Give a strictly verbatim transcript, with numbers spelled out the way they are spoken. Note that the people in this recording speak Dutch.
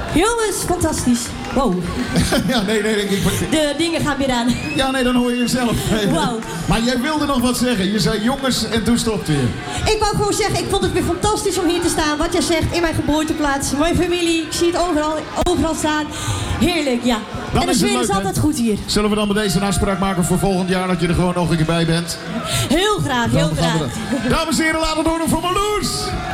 Jongens, fantastisch. Wow. Ja, nee, nee, nee. Ik... De dingen gaan weer aan. Ja, nee, dan hoor je jezelf. Wow. Maar jij wilde nog wat zeggen. Je zei jongens en toen stopte je. Ik wou gewoon zeggen, ik vond het weer fantastisch om hier te staan. Wat jij zegt, in mijn geboorteplaats. Mijn familie, ik zie het overal, overal staan. Heerlijk, ja. Dan en de is het sfeer is leuk, altijd hè? goed hier. Zullen we dan met deze een afspraak maken voor volgend jaar dat je er gewoon nog een keer bij bent? Heel graag, heel Dan gaan graag. we dat. Dames en heren, laten we het horen voor Marloes.